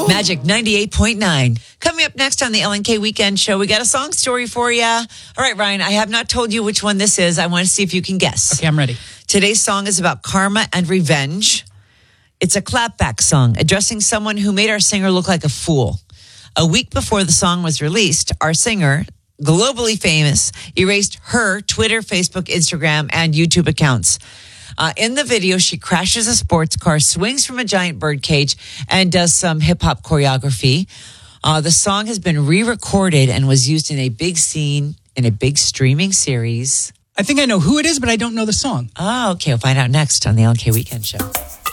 Magic 98.9. Coming up next on the LNK Weekend Show, we got a song story for you. All right, Ryan, I have not told you which one this is. I want to see if you can guess. Okay, I'm ready. Today's song is about karma and revenge. It's a clapback song addressing someone who made our singer look like a fool. A week before the song was released, our singer, globally famous, erased her Twitter, Facebook, Instagram, and YouTube accounts. In the video, she crashes a sports car, swings from a giant bird cage, and does some hip-hop choreography. The song has been re-recorded and was used in a big scene in a big streaming series. I think I know who it is, but I don't know the song. Oh, okay. We'll find out next on the LNK Weekend Show.